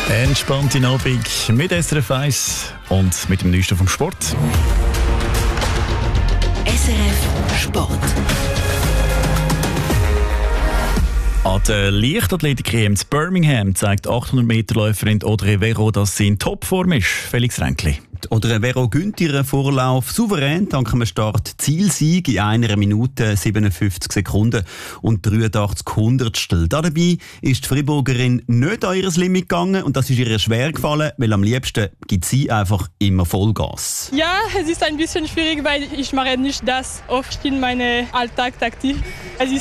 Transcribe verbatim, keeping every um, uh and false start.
Entspannte Abend mit S R F eins und mit dem Neuesten vom Sport. S R F Sport. An der Leichtathletik-E M in Birmingham zeigt achthundert-Meter-Läuferin Audrey Vero, dass sie in Topform ist. Felix Ränkli. Oder Vero gönnt ihren Vorlauf souverän dank einem Start-Zielsieg in einer Minute siebenundfünfzig Sekunden und dreiundachtzig Hundertstel. Dabei ist die Freiburgerin nicht an ihr Limit gegangen und das ist ihr schwer gefallen, weil am liebsten gibt sie einfach immer Vollgas. Ja, es ist ein bisschen schwierig, weil ich mache nicht das oft in meinem Alltag aktiv. Es ist